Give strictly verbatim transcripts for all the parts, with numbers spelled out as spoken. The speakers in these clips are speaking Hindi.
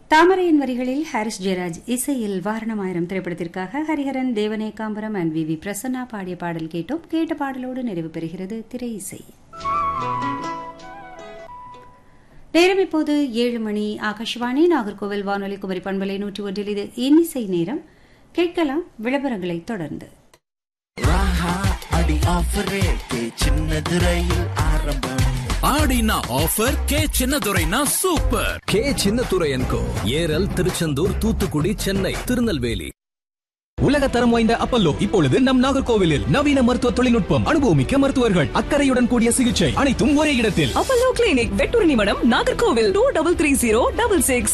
தாமரையின் வரிகளில் ஹாரிஸ் ஜெயராஜ் இசையில் வாரணமாயிரம் திரைப்படத்திற்காக Hariharan, தேவநேகாம்பரம் and we we Prasanna பாடிய பாடல் கேட்டோம். கேட்ட பாடலோடு நிறைவு பெறுகிறது திரை இசை. நேரம் இப்போது ஏழு மணி. ஆகாஷவாணி நாகர்கோவில் வானொலி குமரி பண்பலை நூற்றி ஒன்றில் இது இன்னிசை நேரம். கேட்கலாம் விளம்பரங்களை தொடர்ந்து. ஆடினா offer K சின்னதுரைனா super. K சின்னதுரையன்கோ Eral, Tiruchendur, Thoothukudi, Chennai, Tirunelveli. உலக தரம் வாய்ந்த அப்பல்லோ இப்பொழுது நம் நாகர்கோவிலில். நவீன மருத்துவ தொழில்நுட்பம், அனுபவமிக்க மருத்துவர்கள், அக்கறையுடன் கூடிய சிகிச்சை, அனைத்தும் ஒரே இடத்தில். அப்பல்லோ கிளினிக், வெட்டூர் நிமிடம், Nagercoil. Two double three zero double six.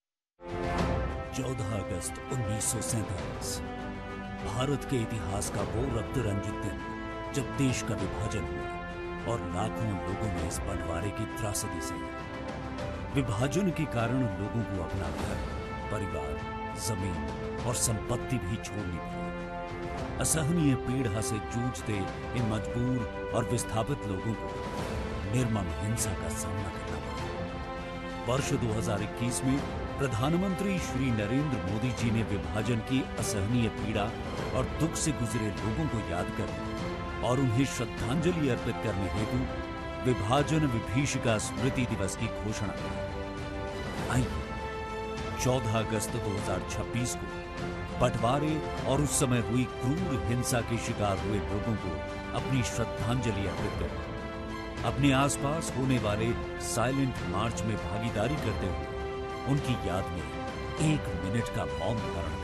चौदह अगस्त उन्नीस सौ सैंतालीस भारत के इतिहास का वो रक्त रंजित दिन जब देश का विभाजन हुआ और लाखों लोगों ने इस बंटवारे की त्रासदी सही। विभाजन के कारण लोगों को अपना घर, परिवार, जमीन और संपत्ति भी छोड़नी पड़ी। असहनीय पीड़ा से जूझते इन मजबूर और विस्थापित लोगों को निर्मम हिंसा का सामना करना पड़ा। वर्ष दो हज़ार इक्कीस में प्रधानमंत्री श्री नरेंद्र मोदी जी ने विभाजन की असहनीय पीड़ा और दुख से गुजरे लोगों को याद करने और उन्हें श्रद्धांजलि अर्पित करने हेतु विभाजन विभीषिका स्मृति दिवस की घोषणा की। आइए चौदह अगस्त दो हज़ार छब्बीस को बंटवारे और उस समय हुई क्रूर हिंसा के शिकार हुए लोगों को अपनी श्रद्धांजलि अर्पित करें। अपने आसपास होने वाले साइलेंट मार्च में भागीदारी करते हुए उनकी याद में एक मिनट का मौन धारण